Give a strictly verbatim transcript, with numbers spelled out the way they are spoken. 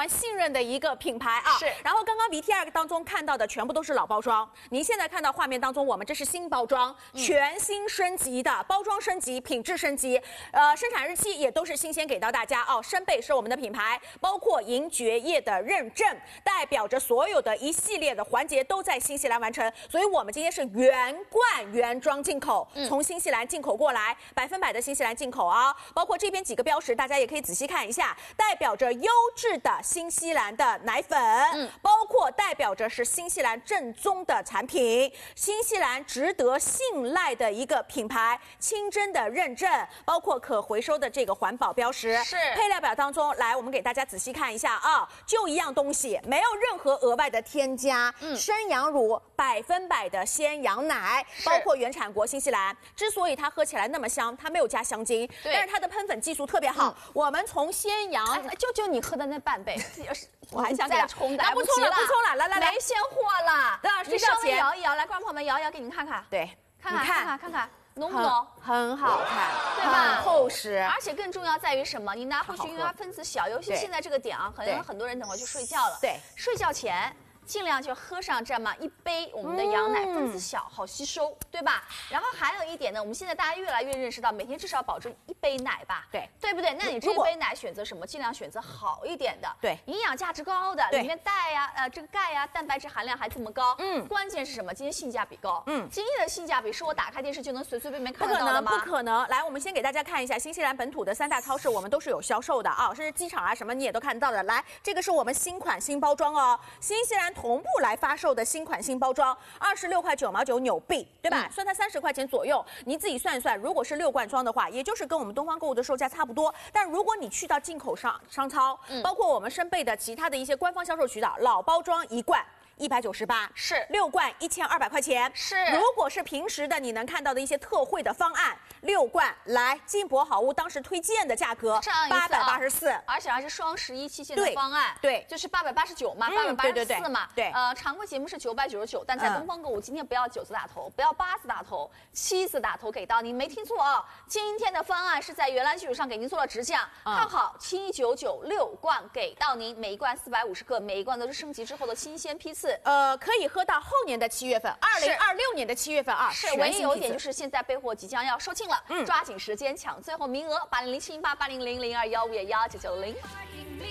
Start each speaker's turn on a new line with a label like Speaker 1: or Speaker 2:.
Speaker 1: 欢信任的一个品牌啊。
Speaker 2: 是。
Speaker 1: 然后刚刚 V T R 当中看到的全部都是老包装，您现在看到画面当中，我们这是新包装，全新升级的包装升级，品质升级，呃，生产日期也都是新鲜给到大家哦。深贝是我们的品牌，包括银蕨叶的认证，代表着所有的一系列的环节都在新西兰完成，所以我们今天是原罐原装进口，从新西兰进口过来，百分百的新西兰进口啊。包括这边几个标识，大家也可以仔细看一下，代表着优质的新西兰的奶粉，嗯，包括代表着是新西兰正宗的产品，新西兰值得信赖的一个品牌，清真的认证，包括可回收的这个环保标识。
Speaker 2: 是
Speaker 1: 配料表当中，来我们给大家仔细看一下啊，就一样东西，没有任何额外的添加，嗯，生羊乳，百分百的鲜羊奶，包括原产国新西兰。之所以它喝起来那么香，它没有加香精，但是它的喷粉技术特别好。嗯、我们从鲜羊，
Speaker 2: 哎、就就你喝的那半杯，
Speaker 1: 我还想再
Speaker 2: 冲，
Speaker 1: 那不冲了，不冲了，来来来，
Speaker 2: 没现货了。
Speaker 1: 那
Speaker 2: 你稍微摇一摇，来，观众朋友们摇一摇，给您看看。
Speaker 1: 对，
Speaker 2: 看看看看看看，浓不浓？
Speaker 1: 很好看，
Speaker 2: 对吧？
Speaker 1: 很厚实，
Speaker 2: 而且更重要在于什么？你拿回去，因为它分子小，尤其现在这个点啊，可能很多人等会去睡觉了。
Speaker 1: 对，
Speaker 2: 睡觉前。尽量就喝上这么一杯我们的羊奶，分子小，好吸收，对吧？然后还有一点呢，我们现在大家越来越认识到，每天至少保证一杯奶吧，
Speaker 1: 对，
Speaker 2: 对不对？那你这一杯奶选择什么？尽量选择好一点的，
Speaker 1: 对，
Speaker 2: 营养价值高的，里面钙呀、呃这个钙呀、蛋白质含量还这么高，嗯，关键是什么？今天性价比高，嗯，今天的性价比是我打开电视就能随随便便看得到的吗？
Speaker 1: 不可能，不可能。来，我们先给大家看一下新西兰本土的三大超市，我们都是有销售的啊，甚至机场啊什么你也都看到的。来，这个是我们新款新包装哦，新西兰同步来发售的新款新包装，二十六块九毛九纽币，对吧？嗯、算它三十块钱左右，你自己算一算，如果是六罐装的话，也就是跟我们东方购物的售价差不多。但如果你去到进口商商超，嗯、包括我们深贝的其他的一些官方销售渠道，老包装一罐。一百九十八
Speaker 2: 是六
Speaker 1: 罐一千二百块钱
Speaker 2: 是，
Speaker 1: 如果是平时的你能看到的一些特惠的方案，六罐来金博好物当时推荐的价格八百八十四，
Speaker 2: 而且还是双十一期限的方案，
Speaker 1: 对，
Speaker 2: 就是八百八十九嘛，八百八十四嘛，
Speaker 1: 对，
Speaker 2: 呃，常规节目是九百九十九，但在东方购物今天不要九字打头，不要八字打头，七字打头给到您，没听错啊，今天的方案是在原来基础上给您做了直降，看好七九九六罐给到您，每一罐四百五十克，每一罐都是升级之后的新鲜批次，
Speaker 1: 呃，可以。喝到后年的七月份，二零二六年的七月份啊，
Speaker 2: 是唯一有一点就是现在备货即将要售罄了，嗯，抓紧时间抢最后名额，八零零七零八八零零零二幺五幺九九零。